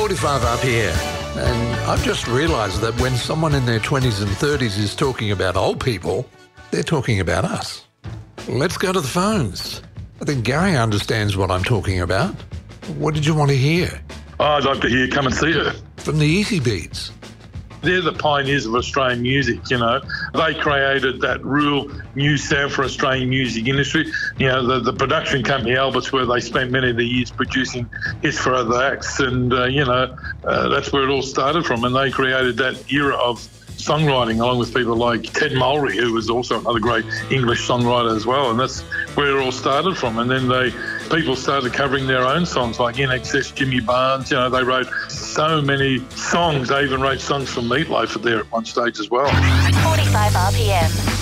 45 RPM. And I've just realised that when someone in their 20s and 30s is talking about old people, they're talking about us. Let's go to the phones. I think Gary understands what I'm talking about. What did you want to hear? Oh, I'd like to hear Come and See Her. From the Easy Beats. They're the pioneers of Australian music, you know. They created that real new sound for Australian music industry. You know, the production company, Alberts, where they spent many of the years producing hits for other acts. And, that's where it all started from. And they created that era of songwriting along with people like Ted Mulry, who was also another great English songwriter as well. And that's where it all started from. And then people started covering their own songs like In Excess, Jimmy Barnes. You know, they wrote so many songs. They even wrote songs for Meatloaf there at one stage as well. 45 RPM.